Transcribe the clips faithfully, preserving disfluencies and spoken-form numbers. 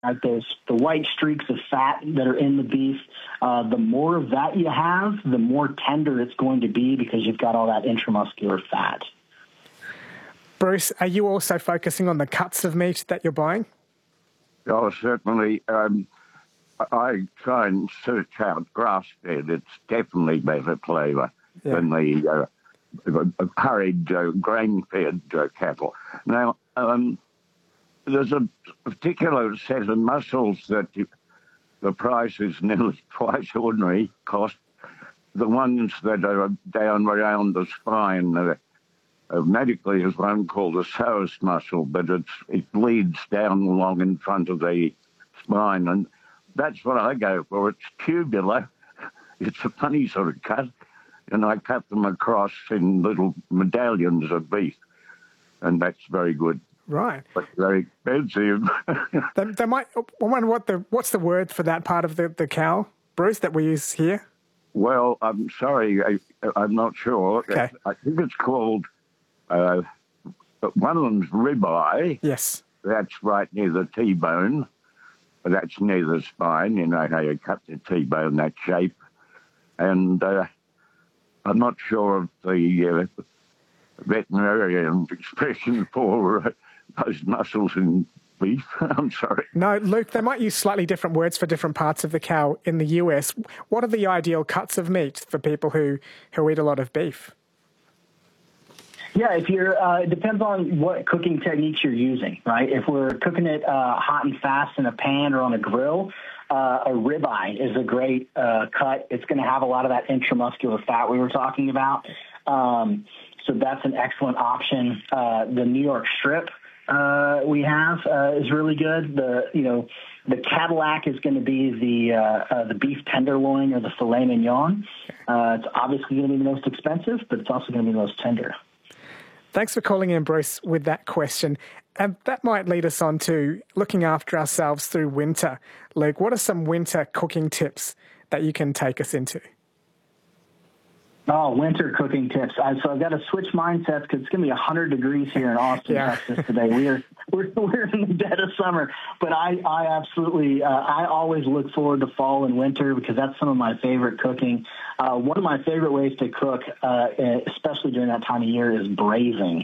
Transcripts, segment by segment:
Right, those the white streaks of fat that are in the beef, uh, the more of that you have, the more tender it's going to be because you've got all that intramuscular fat. Bruce, are you also focusing on the cuts of meat that you're buying? Oh, certainly. Um, I try and search out grass-fed. It's definitely better flavour yeah. than the uh, hurried uh, grain-fed uh, cattle. Now, um, there's a particular set of muscles that you, the price is nearly twice ordinary cost. The ones that are down around the spine, uh, uh, medically is one called the psoas muscle, but it's, it bleeds down along in front of the spine, and that's what I go for. It's tubular. It's a funny sort of cut, and I cut them across in little medallions of beef, and that's very good. Right. But very expensive. they, they might, I wonder what the, what's the word for that part of the, the cow, Bruce, that we use here? Well, I'm sorry, I, I'm not sure. Okay. I think it's called, uh, one of them's ribeye. Yes. That's right near the T-bone. That's near the spine. You know how you cut the T-bone that shape. And uh, I'm not sure of the uh, veterinarian expression for uh, those muscles in beef. I'm sorry. No, Luke, they might use slightly different words for different parts of the cow in the U S. What are the ideal cuts of meat for people who, who eat a lot of beef? Yeah, if you're, uh, it depends on what cooking techniques you're using, right? If we're cooking it uh, hot and fast in a pan or on a grill, uh, a ribeye is a great uh, cut. It's going to have a lot of that intramuscular fat we were talking about. Um, so that's an excellent option. Uh, the New York strip uh, we have uh, is really good. The, you know, the Cadillac is going to be the uh, uh, the beef tenderloin or the filet mignon. Uh, it's obviously going to be the most expensive, but it's also going to be the most tender. Thanks for calling in, Bruce, with that question. And that might lead us on to looking after ourselves through winter. Luke, what are some winter cooking tips that you can take us into? Oh, winter cooking tips. I, so I've got to switch mindsets because it's going to be one hundred degrees here in Austin, yeah. Texas today. We are, we're, we're in the dead of summer. But I, I absolutely, uh, I always look forward to fall and winter because that's some of my favorite cooking. Uh, one of my favorite ways to cook, uh, especially during that time of year, is braising.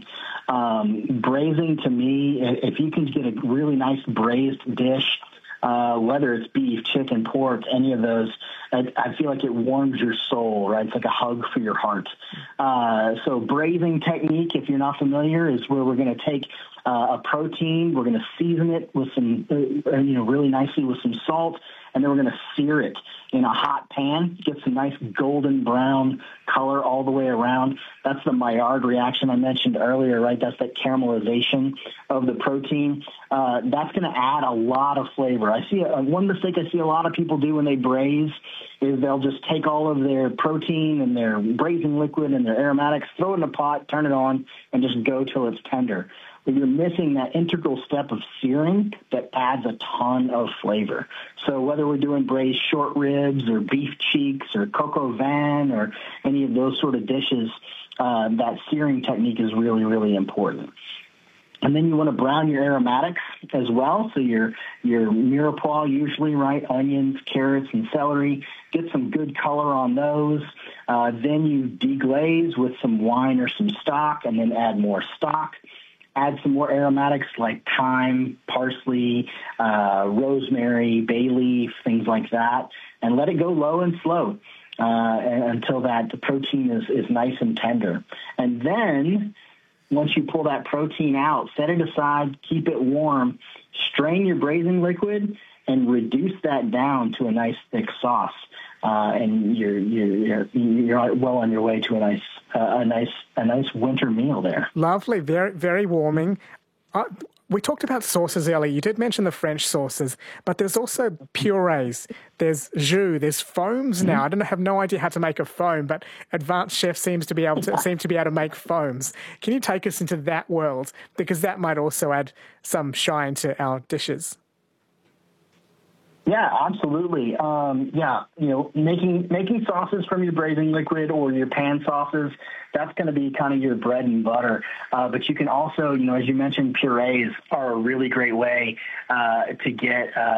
Um, braising, to me, if you can get a really nice braised dish, Uh, whether it's beef, chicken, pork, any of those, I, I feel like it warms your soul, right? It's like a hug for your heart. Uh, so braising technique, if you're not familiar, is where we're going to take uh, a protein, we're going to season it with some, uh, you know, really nicely with some salt, and then we're going to sear it in a hot pan, get some nice golden brown color all the way around. That's the Maillard reaction I mentioned earlier, right? That's that caramelization of the protein. Uh, that's going to add a lot of flavor. I see a, one mistake I see a lot of people do when they braise is they'll just take all of their protein and their braising liquid and their aromatics, throw it in a pot, turn it on, and just go till it's tender. But you're missing that integral step of searing that adds a ton of flavor. So whether we're doing braised short ribs or beef cheeks or coq au vin or any of those sort of dishes, uh, that searing technique is really, really important. And then you want to brown your aromatics as well. So your your mirepoix usually, right? Onions, carrots, and celery. Get some good color on those. Uh, then you deglaze with some wine or some stock, and then add more stock. Add some more aromatics like thyme, parsley, uh, rosemary, bay leaf, things like that, and let it go low and slow uh, until that the protein is, is nice and tender. And then once you pull that protein out, set it aside, keep it warm, strain your braising liquid, and reduce that down to a nice thick sauce. Uh, and you're, you're you're well on your way to a nice uh, a nice a nice winter meal there. Lovely, very very warming. Uh, we talked about sauces earlier. You did mention the French sauces, but there's also purees. There's jus. There's foams now. I don't have no idea how to make a foam, but advanced chef seems to be able to seem to be able to make foams. Can you take us into that world, because that might also add some shine to our dishes? Yeah, absolutely. Um, yeah, you know, making making sauces from your braising liquid or your pan sauces, that's going to be kind of your bread and butter. Uh, but you can also, you know, as you mentioned, purees are a really great way uh, to get uh,